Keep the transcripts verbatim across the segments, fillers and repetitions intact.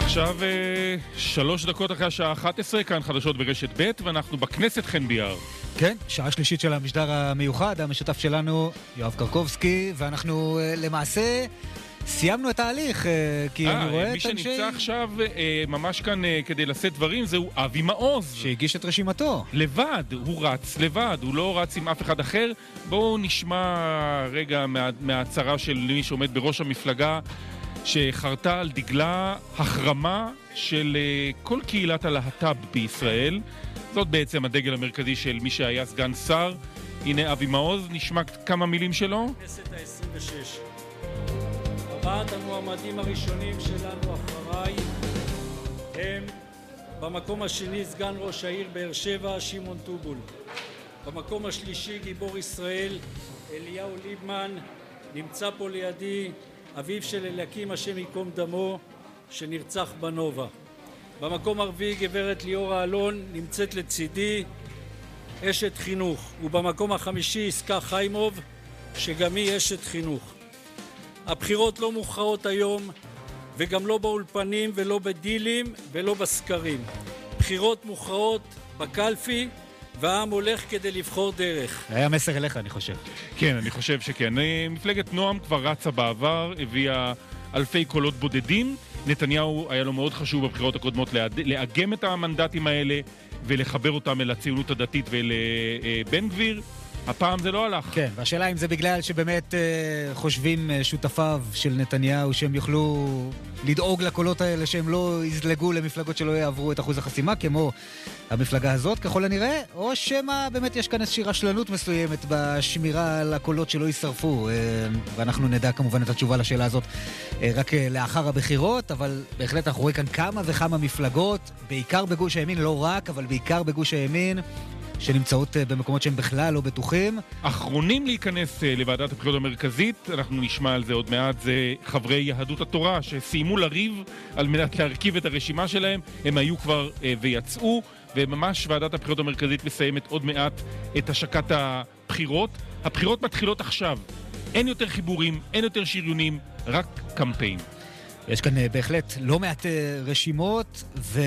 עכשיו שלוש דקות אחרי השעה אחת עשרה, כאן חדשות ברשת ב', ואנחנו בכנסת חן ביאר. כן, שעה שלישית של המשדר המיוחד, המשותף שלנו יואב קרקובסקי, ואנחנו למעשה סיימנו את ההליך, כי 아, אני רואה מי את אנשי... שנמצא עכשיו ממש כאן כדי לשאת דברים זהו אבי מעוז. שהגיש את רשימתו. לבד, הוא רץ לבד, הוא לא רץ עם אף אחד אחר. בואו נשמע רגע מה, מההצהרה של מי שעומד בראש המפלגה, שחרתה על דגלה החרמה של כל קהילת הלהט"ב בישראל. זאת בעצם הדגל המרכזי של מי שהיה סגן שר. הנה אבי מעוז, נשמע כמה מילים שלו. כנסת ה-עשרים ושש. ארבעת המועמדים הראשונים שלנו אחריי הם במקום השני סגן ראש העיר באר שבע שמעון טובול, במקום השלישי גיבור ישראל אליהו ליבמן, נמצא פה לידי אביו של אליקים השם ייקום דמו שנרצח בנובה, במקום הרביעי גברת ליאורה אלון נמצאת לצידי, אשת חינוך, ובמקום החמישי עסקה חיימוב שגם היא אשת חינוך. הבחירות לא מוכרעות היום, וגם לא באולפנים ולא בדילים ולא בסקרים. בחירות מוכרעות בקלפי, והעם הולך כדי לבחור דרך. היה מסר אליך, אני חושב. כן, אני חושב שכן. מפלגת נועם כבר רצה בעבר, הביאה אלפי קולות בודדים. נתניהו היה לו מאוד חשוב בבחירות הקודמות לאגם את המנדטים האלה, ולחבר אותם אל הציונות הדתית ולבן גביר. הפעם זה לא הלך. כן, והשאלה אם זה בגלל שבאמת אה, חושבים אה, שותפיו של נתניהו שהם יוכלו לדאוג לקולות האלה, שהם לא יזלגו למפלגות שלא יעברו את אחוז החסימה, כמו המפלגה הזאת ככל הנראה, או שמה באמת יש כאן איזושהי רשלנות מסוימת בשמירה על הקולות שלא יישרפו, אה, ואנחנו נדע כמובן את התשובה לשאלה הזאת אה, רק אה, לאחר הבחירות, אבל בהחלט אנחנו רואים כאן כמה וכמה מפלגות, בעיקר בגוש הימין, לא רק, אבל בעיקר בגוש הימין, שנמצאות במקומות שהם בכלל לא בטוחים. אחרונים להיכנס לוועדת הבחירות המרכזית, אנחנו נשמע על זה עוד מעט, זה חברי יהדות התורה שסיימו לריב על מנת להרכיב את הרשימה שלהם, הם היו כבר ויצאו, וממש ועדת הבחירות המרכזית מסיימת עוד מעט את השקת הבחירות. הבחירות מתחילות עכשיו, אין יותר חיבורים, אין יותר שריונים, רק קמפיין. יש כאן בהחלט לא מעט רשימות ו...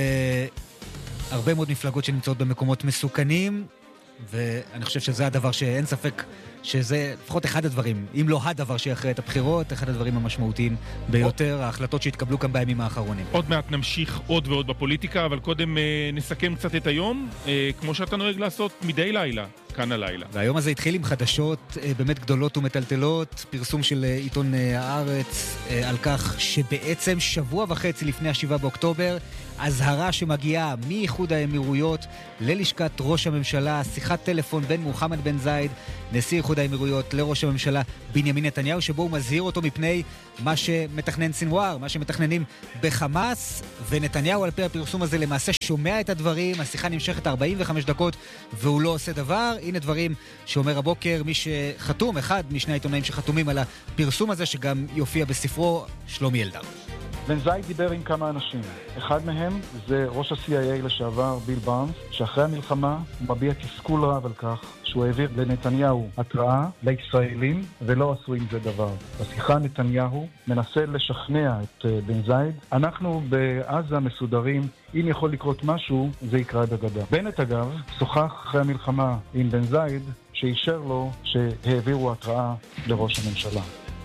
הרבה מאוד מפלגות שנמצאות במקומות מסוכנים, ואני חושב שזה הדבר שאין ספק שזה לפחות אחד הדברים, אם לא הדבר שיחרי את הבחירות, אחד הדברים המשמעותיים ביותר, ההחלטות שהתקבלו כאן בימים האחרונים. עוד מעט נמשיך עוד ועוד בפוליטיקה, אבל קודם אה, נסכם קצת את היום, אה, כמו שאתה נוהג לעשות מדי לילה, כאן הלילה. והיום הזה התחיל עם חדשות אה, באמת גדולות ומטלטלות, פרסום של אה, עיתון אה, הארץ אה, על כך שבעצם שבוע וחצי לפני השבעה באוקטובר, הזהרה שמגיעה מאיחוד האמירויות ללשכת ראש הממשלה, שיחת טלפון בין מוחמד בן זייד, נשיא איחוד האמירויות, לראש הממשלה בנימין נתניהו, שבו הוא מזהיר אותו מפני מה שמתכנן סינואר, מה שמתכננים בחמאס, ונתניהו על פי הפרסום הזה למעשה שומע את הדברים, השיחה נמשכת ארבעים וחמש דקות והוא לא עושה דבר. הנה דברים שאומר הבוקר מי שחתום, אחד משני העיתונאים שחתומים על הפרסום הזה, שגם יופיע בספרו, שלומי אלדר. בן זייד דיבר עם כמה אנשים. אחד מהם זה ראש ה-סי איי איי לשעבר, ביל בארנס, שאחרי המלחמה הוא מביע תסכול רב על כך שהוא העביר לנתניהו התראה לישראלים ולא עשו עם זה דבר. בשיחה נתניהו מנסה לשכנע את בן זייד. אנחנו בעזה מסודרים, אם יכול לקרות משהו, זה יקרה בגדה. בנט אגב שוחח אחרי המלחמה עם בן זייד שאישר לו שהעבירו התראה לראש הממשלה.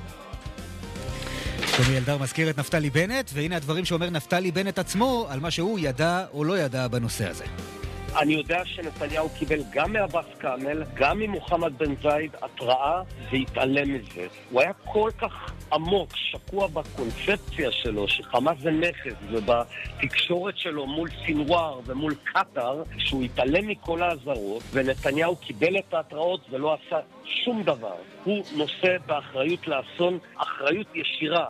שלומי אלדר מזכיר את נפתלי בנט, והנה הדברים שאומר נפתלי בנט עצמו על מה שהוא ידע או לא ידע בנושא הזה. אני יודע שנתניהו קיבל גם מעבאס כאמל, גם ממוחמד בן זייד התראה, והתעלם מזה. הוא היה כל כך עמוק, שקוע בקונספציה שלו, שחמאס זה נכס, ובתקשורת שלו מול סינואר ומול קטר, שהוא התעלם מכל האזהרות, ונתניהו קיבל את ההתראות ולא עשה שום דבר. הוא נושא באחריות לאסון, אחריות ישירה.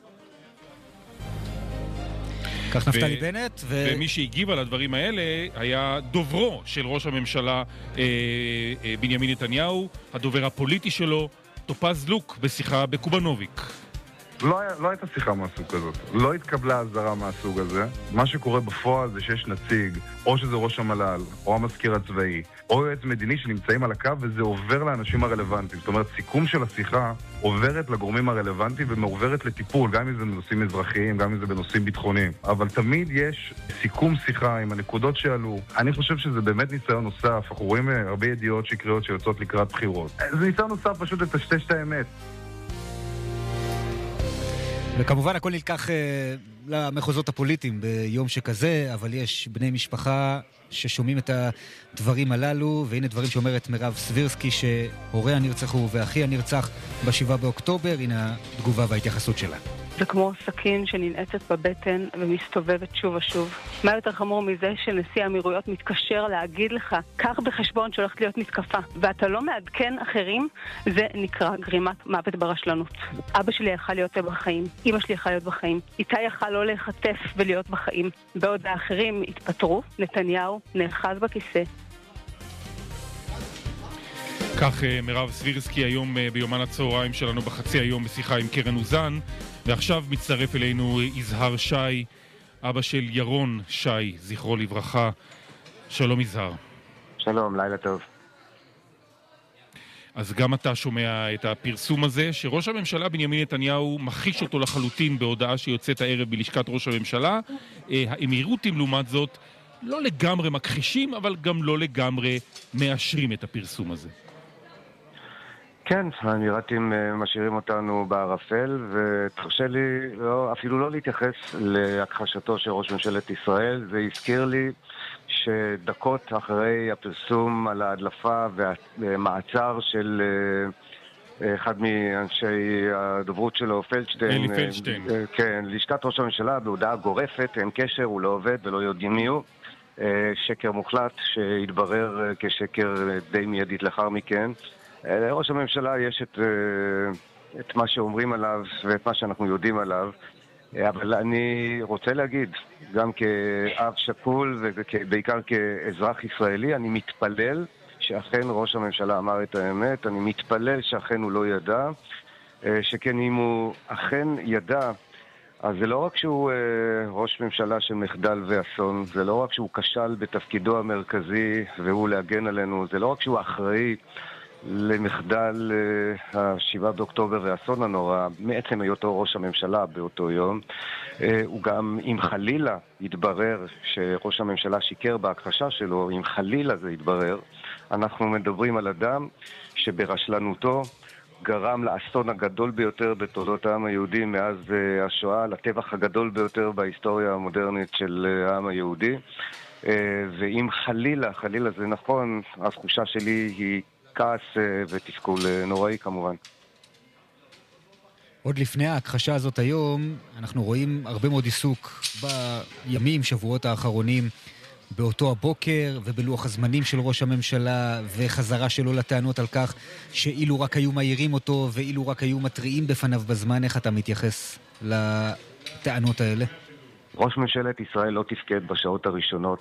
כך נפתלי בנט. ו... ומי שהגיב על הדברים האלה היה דוברו של ראש הממשלה אה, אה, בנימין נתניהו, הדובר הפוליטי שלו, טופז לוק, בשיחה בקובנוביק. לא, היה, לא הייתה שיחה מהסוג כזאת. לא התקבלה הזרה מהסוג הזה. מה שקורה בפועל זה שיש נציג, או שזה ראש המל"ל, או המזכיר הצבאי, או יועץ מדיני שנמצאים על הקו, וזה עובר לאנשים הרלוונטיים. זאת אומרת, סיכום של השיחה עוברת לגורמים הרלוונטיים ומעוברת לטיפול, גם אם זה בנושאים אזרחיים, גם אם זה בנושאים ביטחוניים. אבל תמיד יש סיכום שיחה עם הנקודות שעלו. אני חושב שזה באמת ניסיון נוסף. אנחנו רואים הרבה ידיעות שקריות שיוצאות לקראת בחירות. זה ניסיון נוסף פשוט לטשטש את האמת. וכמובן הכל נלקח אה, למחוזות הפוליטיים ביום שכזה, אבל יש בני משפחה ששומעים את הדברים הללו, והנה דברים שאומרת מירב סבירסקי, שהוריה נרצחו ואחיה נרצח בשבעה באוקטובר. הנה התגובה וההתייחסות שלה. זה כמו סכין שננעצת בבטן ומסתובבת שוב ושוב. מה יותר חמור מזה שנשיא האמירויות מתקשר להגיד לך, קח בחשבון שהולכת להיות מתקפה, ואתה לא מעדכן אחרים, זה נקרא גרימת מוות ברשלנות. אבא שלי יכל להיות בחיים, אמא שלי יכל להיות בחיים, איתי יכל לא להיחטף ולהיות בחיים. בעוד האחרים התפטרו, נתניהו נאחז בכיסא. כך מירב סבירסקי היום ביומן הצהריים שלנו בחצי היום בשיחה עם קרן אוזן. ועכשיו מצטרף אלינו יזהר שי, אבא של ירון שי, זכרו לברכה. שלום יזהר. שלום, לילה טוב. אז גם אתה שומע את הפרסום הזה, שראש הממשלה בנימין נתניהו מחיש אותו לחלוטין בהודעה שיוצאת הערב בלשכת ראש הממשלה. האמירותים לעומת זאת לא לגמרי מכחישים, אבל גם לא לגמרי מאשרים את הפרסום הזה. כן, האמירתים משאירים אותנו בערפל, ותרשה לי לא, אפילו לא להתייחס להכחשתו של ראש ממשלת ישראל. זה הזכיר לי שדקות אחרי הפרסום על ההדלפה והמעצר של אחד מאנשי הדוברות שלו, פלדשטיין, אלי פלדשטיין. כן, לשכת ראש הממשלה בהודעה גורפת, אין קשר, הוא לא עובד ולא יודעים מי הוא. שקר מוחלט שהתברר כשקר די מיידית לאחר מכן. לראש הממשלה יש את, את מה שאומרים עליו ואת מה שאנחנו יודעים עליו, אבל אני רוצה להגיד, גם כאב שכול ובעיקר כאזרח ישראלי, אני מתפלל שאכן ראש הממשלה אמר את האמת, אני מתפלל שאכן הוא לא ידע, שכן אם הוא אכן ידע, אז זה לא רק שהוא ראש ממשלה של מחדל ואסון, זה לא רק שהוא כשל בתפקידו המרכזי והוא להגן עלינו, זה לא רק שהוא אחראי למחדל השבעה באוקטובר והאסון הנורא, מעצם היותו ראש הממשלה באותו יום, הוא גם, אם חלילה יתברר שראש הממשלה שיקר בהכחשה שלו, אם חלילה זה יתברר, אנחנו מדברים על אדם שברשלנותו גרם לאסון הגדול ביותר בתולדות העם היהודי מאז השואה, לטבח הגדול ביותר בהיסטוריה המודרנית של העם היהודי. ואם חלילה, חלילה זה נכון, התחושה שלי היא כעס ותסכול נוראי כמובן. עוד לפני ההכחשה הזאת היום, אנחנו רואים הרבה מאוד עיסוק בימים, שבועות האחרונים, באותו הבוקר ובלוח הזמנים של ראש הממשלה, וחזרה שלו לטענות על כך שאילו רק היו מהירים אותו ואילו רק היו מטריעים בפניו בזמן. איך אתה מתייחס לטענות האלה? ראש ממשלת ישראל לא תפקד בשעות הראשונות